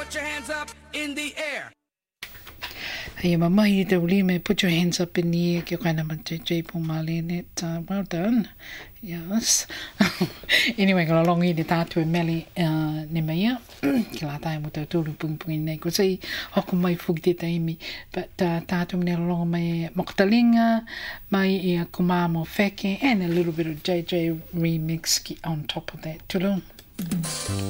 put your hands up in the air. Hey, mama, you do put your hands up in the air. Kia kaina ma JJ Pumalene. Well done. Yes. Anyway, ko longi ni tātou e meli ne meia. Ki la tai mo tūru pungi nei. Ko sei hoko mai fuki te taimi. But tātou mene longa mai moktalinga, mai ia kumamo feke, and a little bit of JJ remix on top of that. Tulung.